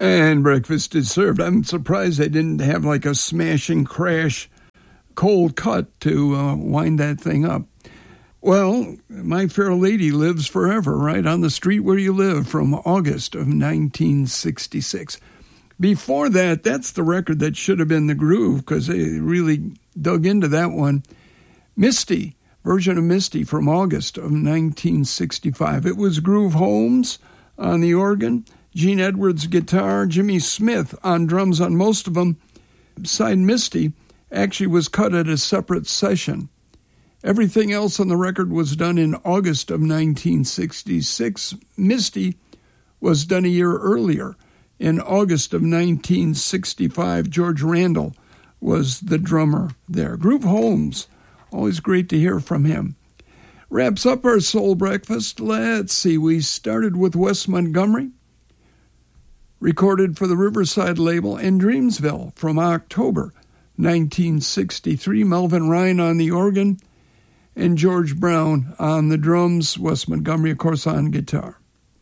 And breakfast is served. I'm surprised they didn't have like a smash and crash cold cut to wind that thing up. Well, My Fair Lady lives forever, right on the street where you live, from August of 1966. Before that, that's the record that should have been The Groove, because they really dug into that one. Misty, version of Misty from August of 1965. It was Groove Holmes on the organ, Gene Edwards guitar, Jimmy Smith on drums on most of them. Side Misty actually was cut at a separate session. Everything else on the record was done in August of 1966. Misty was done a year earlier. In August of 1965, George Randall was the drummer there. Groove Holmes, always great to hear from him. Wraps up our Soul Breakfast. Let's see, we started with Wes Montgomery, recorded for the Riverside label, and Dreamsville from October 1963. Melvin Ryan on the organ, and George Brown on the drums, Wes Montgomery, of course, on guitar.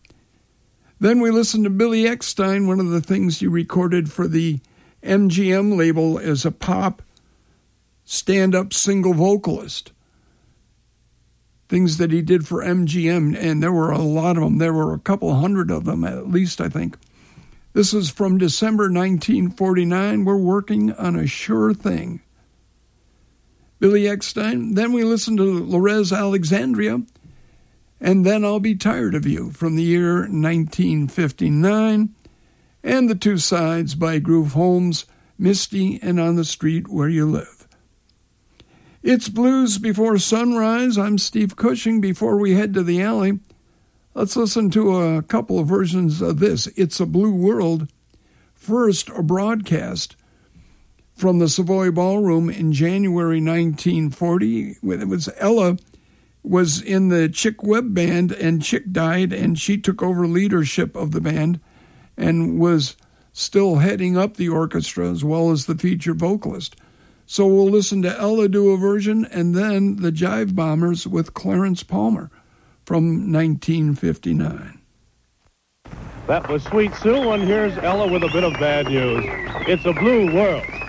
Then we listened to Billy Eckstine, one of the things he recorded for the MGM label as a pop stand-up single vocalist. Things that he did for MGM, and there were a lot of them. There were a couple hundred of them, at least, I think. This is from December 1949. We're working on a sure thing. Billy Eckstine. Then we listened to Lorez Alexandria, and Then I'll Be Tired of You from the year 1959, and the two sides by Groove Holmes, Misty and On the Street Where You Live. It's Blues Before Sunrise. I'm Steve Cushing. Before we head to the alley, let's listen to a couple of versions of this. It's a Blue World. First, a broadcast from the Savoy Ballroom in January 1940. It was Ella was in the Chick Webb Band, and Chick died, and she took over leadership of the band and was still heading up the orchestra as well as the featured vocalist. So we'll listen to Ella do a version, and then the Jive Bombers with Clarence Palmer from 1959. That was Sweet Sue, and here's Ella with a bit of bad news. It's a blue world.